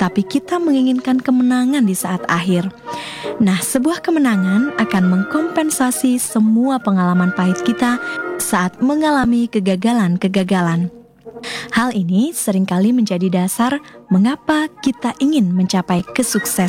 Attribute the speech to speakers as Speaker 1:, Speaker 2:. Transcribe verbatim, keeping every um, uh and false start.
Speaker 1: tetapi kita menginginkan kemenangan di saat akhir. Nah, sebuah kemenangan akan mengkompensasi semua pengalaman pahit kita saat mengalami kegagalan-kegagalan. Hal ini seringkali menjadi dasar mengapa kita ingin mencapai kesuksesan.